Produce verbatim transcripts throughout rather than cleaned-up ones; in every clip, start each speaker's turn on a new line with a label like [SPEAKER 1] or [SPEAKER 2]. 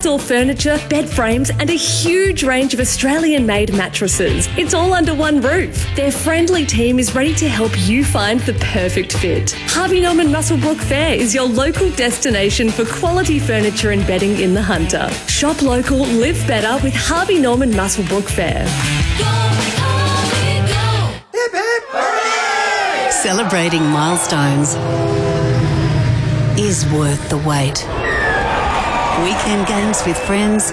[SPEAKER 1] outdoor furniture, bed frames, and a huge range of Australian-made mattresses. It's all under one roof. Their friendly team is ready to help you find the perfect fit. Harvey Norman Muswellbrook Fair is your local destination for quality furniture and bedding in the Hunter. Shop local, live better with Harvey Norman Muswellbrook Fair.
[SPEAKER 2] Hip, hip, hooray!
[SPEAKER 3] Celebrating milestones is worth the wait. Weekend games with friends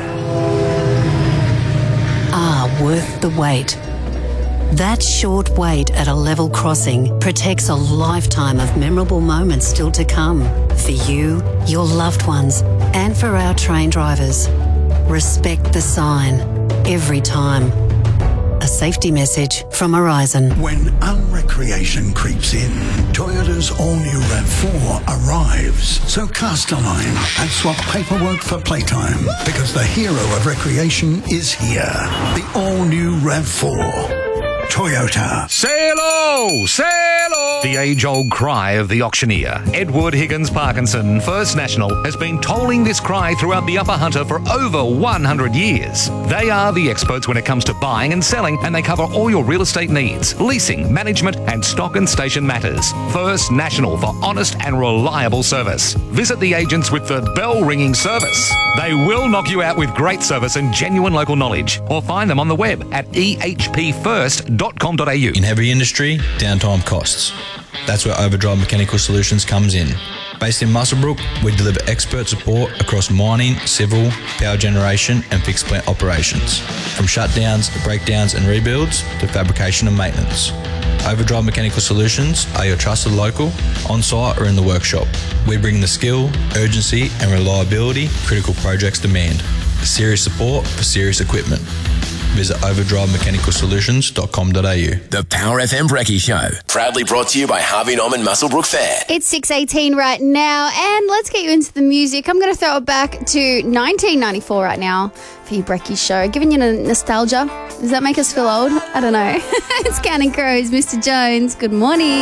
[SPEAKER 3] are worth the wait. That short wait at a level crossing protects a lifetime of memorable moments still to come for you, your loved ones, and for our train drivers. Respect the sign every time. A safety message from Horizon.
[SPEAKER 4] When unrecreation creeps in, Toyota's all-new RAV four arrives. So cast a line and swap paperwork for playtime, because the hero of recreation is here. The all-new RAV four. Toyota.
[SPEAKER 5] Sail-o! Sail-o! The age-old cry of the auctioneer, Edward Higgins Parkinson, First National, has been tolling this cry throughout the Upper Hunter for over one hundred years. They are the experts when it comes to buying and selling, and they cover all your real estate needs, leasing, management, and stock and station matters. First National for honest and reliable service. Visit the agents with the bell-ringing service. They will knock you out with great service and genuine local knowledge, or find them on the web at e h p first dot com dot a u.
[SPEAKER 6] In heavy industry, downtime costs. That's where Overdrive Mechanical Solutions comes in. Based in Muswellbrook, we deliver expert support across mining, civil, power generation and fixed plant operations. From shutdowns, breakdowns and rebuilds to fabrication and maintenance. Overdrive Mechanical Solutions are your trusted local, on-site or in the workshop. We bring the skill, urgency and reliability critical projects demand. Serious support for serious equipment. Visit overdrive mechanical solutions dot com dot a u.
[SPEAKER 7] The Power F M Brekkie Show, proudly brought to you by Harvey Norman Muswellbrook Fair.
[SPEAKER 8] It's six eighteen right now, and let's get you into the music. I'm going to throw it back to nineteen ninety-four right now for your Brekkie Show. Giving you nostalgia. Does that make us feel old? I don't know. It's Counting Crows, Mister Jones. Good morning.